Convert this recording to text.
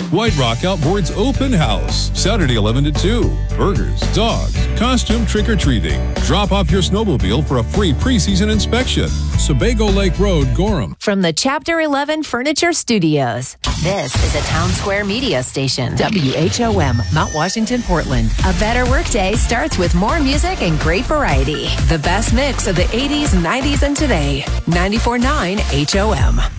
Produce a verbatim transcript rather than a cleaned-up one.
White Rock Outboards Open House, Saturday eleven to two. Burgers, dogs, costume trick-or-treating. Drop off your snowmobile for a free preseason inspection. Sebago Lake Road, Gorham. From the Chapter eleven Furniture Studios, this is a Town Square media station. W H O M, Mount Washington, Portland. A better workday starts with more music and great variety. The best mix of the eighties, nineties, and today. ninety-four point nine H O M.